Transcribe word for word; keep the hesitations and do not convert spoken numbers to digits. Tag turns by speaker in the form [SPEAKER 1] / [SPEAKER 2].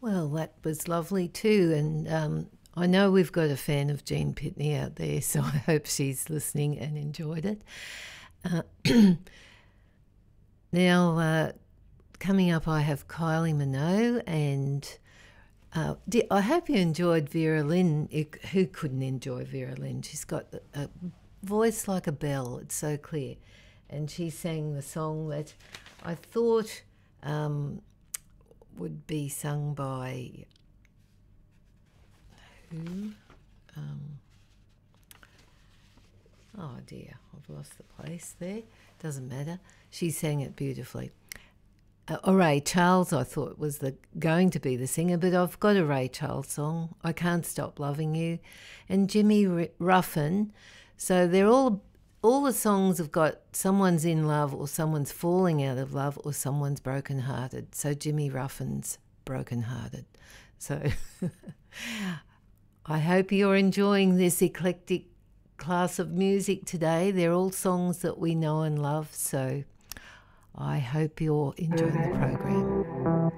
[SPEAKER 1] Well, that was lovely too. And um, I know we've got a fan of Jean Pitney out there, so I hope she's listening and enjoyed it. Uh, now, uh, coming up, I have Kylie Minogue, and uh, di- I hope you enjoyed Vera Lynn. It- Who couldn't enjoy Vera Lynn? She's got a voice like a bell, it's so clear. And she sang the song that I thought um, would be sung by who? Um, oh dear, I've lost the place there. Doesn't matter. She sang it beautifully. Uh, oh, Ray Charles, I thought was the going to be the singer, but I've got a Ray Charles song, I Can't Stop Loving You, and Jimmy R- Ruffin. So they're all all the songs have got someone's in love or someone's falling out of love or someone's brokenhearted. So Jimmy Ruffin's brokenhearted. So I hope you're enjoying this eclectic class of music today. They're all songs that we know and love, so I hope you're enjoying the program.